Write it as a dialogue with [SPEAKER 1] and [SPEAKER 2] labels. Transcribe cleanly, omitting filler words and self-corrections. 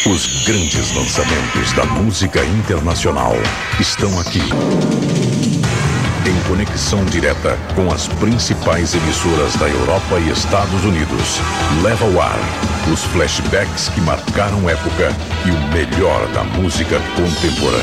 [SPEAKER 1] Os grandes lançamentos da música internacional estão aqui. Em conexão direta com as principais emissoras da Europa e Estados Unidos. Leva ao ar os flashbacks que marcaram época e o melhor da música contemporânea.